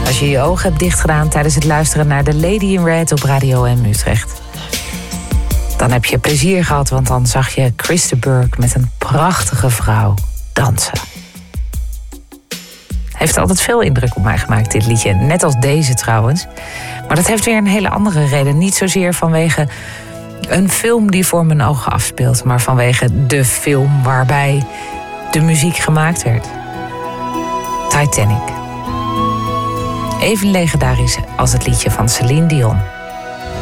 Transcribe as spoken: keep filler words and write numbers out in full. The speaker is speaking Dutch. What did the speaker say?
Als je je ogen hebt dichtgedaan tijdens het luisteren naar The Lady in Red op Radio M Utrecht. Dan heb je plezier gehad, want dan zag je Chris de Burgh met een prachtige vrouw dansen. Heeft altijd veel indruk op mij gemaakt, dit liedje. Net als deze trouwens. Maar dat heeft weer een hele andere reden. Niet zozeer vanwege een film die voor mijn ogen afspeelt, maar vanwege de film waarbij de muziek gemaakt werd. Titanic. Even legendarisch als het liedje van Celine Dion.